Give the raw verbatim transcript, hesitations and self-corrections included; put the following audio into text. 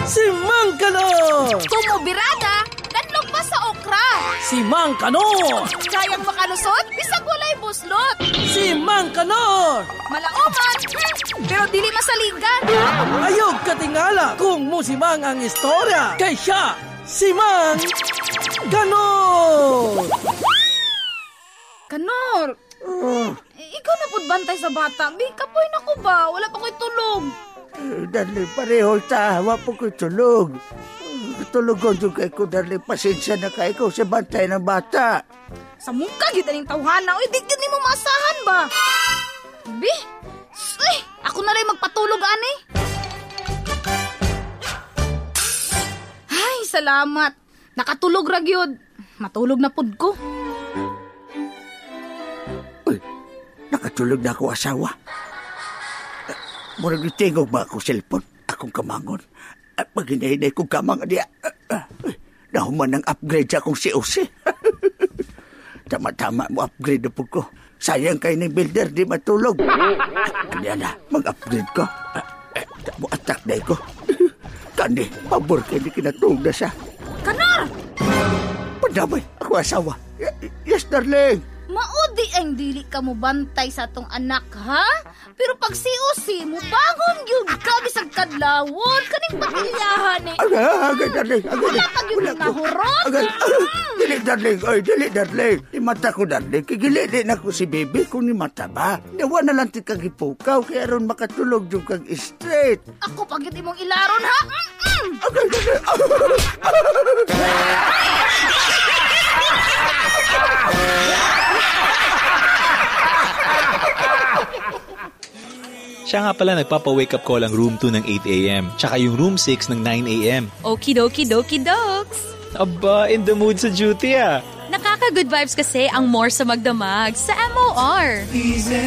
Si Mang Kanor! Tumubirada, kanlog pa sa okra. Si Mang Kanor! Kayang makalusot, bisag walay buslot. Si Mang Kanor! Malaoman, hmm, pero dili masaligan. Ayog katingala kung musimang ang istorya. Kay siya, si Mang Kanor! Kanor, Oh, eh, ikaw na pud bantay sa bata. Bi, kapoy na ko ba? Wala pa ko'y tulog. eh, dali pareho ta, wapo ko tulog. Tulugon yung kay ko, dali pasensya na kay ko sa bantay ng bata. Sa mukha, gita ning tawhana. Uy, di gid nimo maasahan ba? Bi, uy, ako na rin magpatulog, ani. Ay, salamat. Nakatulog ra gyud. Matulog na pud ko. Uy, nakatulog na ako asawa. Uh, Murag nitingog ba ako cellphone? Akong kamangon. At pag hinahinay kong kamang niya, uh, uh, uh, nahuman ng upgrade sa akong C O C. Tama-tama mo upgrade na po ko. Sayang kayo ng builder, di matulog. Kanya na, mag-upgrade ko. Uh, uh, mo attack na ko. Kani, pabor kayo di kinatulog na siya. Kanor! Padamay, ako asawa. Y- yes, darling. Maudi ang dili ka mo bantay sa tong anak, ha? Pero pag si Usi mo, bangon yun ka bisag kadlawon. Kaning pamilyahan eh. Agad, agad, darling. Agad, Wala pag yung nahurot. Agad, dili, darling. Oy, dili, darling. Ni mata ko, darling. Kigili din ako si baby kung ni mata ba. Nawa na lang ti kag ipukaw, kaya ron makatulog yung kag straight. Ako pag hindi mong ilaron, ha? Mm-mm. Agad, agad. Siya nga pala nagpapa-wake up call ang room two ng eight a.m. Tsaka yung room six ng nine a.m. Okie dokie dokes. Aba, in the mood sa duty ah. Nakaka-good vibes kasi ang more sa magdamag sa M O R. D Z